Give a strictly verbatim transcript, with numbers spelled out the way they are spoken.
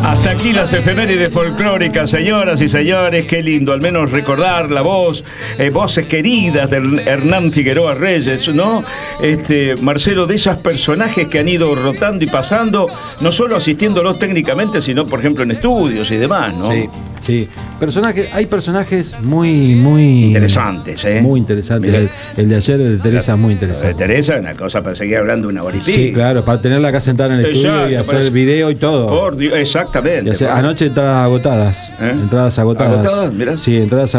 Hasta aquí las efemérides folclóricas, señoras y señores. Qué lindo, al menos recordar la voz, eh, voces queridas de Hernán Figueroa Reyes, ¿no? Este, Marcelo, de esos personajes que han ido rotando y pasando, no solo asistiéndolos técnicamente, sino, por ejemplo, en estudios y demás, ¿no? Sí, sí. Personajes, hay personajes muy, muy... Interesantes, ¿eh? Muy interesantes. El, el de ayer, el de Teresa, es muy interesante. De Teresa, una cosa para seguir hablando una hora y pico. Sí, claro, para tenerla acá sentada en el Exacto, estudio y hacer parece- el video y todo. Por Dios, exactamente. Y hacer- por- anoche entradas agotadas. ¿Eh? Entradas agotadas. ¿Agotadas? Mirá. Sí, entradas